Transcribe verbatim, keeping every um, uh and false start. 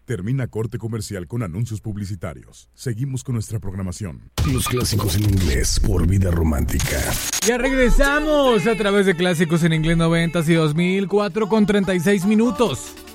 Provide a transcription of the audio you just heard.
Termina corte comercial con anuncios publicitarios. Seguimos con nuestra programación. Los clásicos en inglés por Vida Romántica. Ya regresamos a través de Clásicos en Inglés noventas y dos mil, cuatro con treinta y seis minutos.